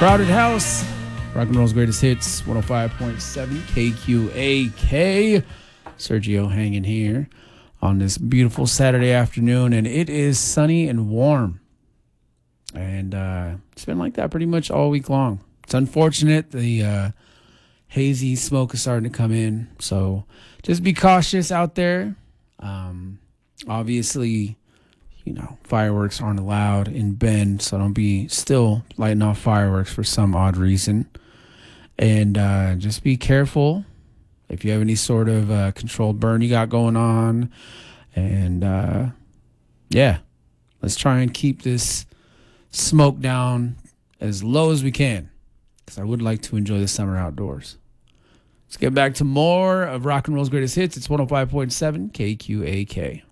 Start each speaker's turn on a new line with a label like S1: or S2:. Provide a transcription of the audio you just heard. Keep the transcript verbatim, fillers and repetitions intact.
S1: Crowded House, rock and roll's greatest hits, one oh five point seven K Q A K. Sergio hanging here on this beautiful Saturday afternoon, and it is sunny and warm. And uh, it's been like that pretty much all week long. It's unfortunate the uh, hazy smoke is starting to come in, so just be cautious out there. Um, obviously, you know, fireworks aren't allowed in Bend, so don't be still lighting off fireworks for some odd reason. And uh, just be careful if you have any sort of uh, controlled burn you got going on. And uh, yeah, let's try and keep this smoke down as low as we can, because I would like to enjoy the summer outdoors. Let's get back to more of rock and roll's greatest hits. It's one oh five point seven K Q A K.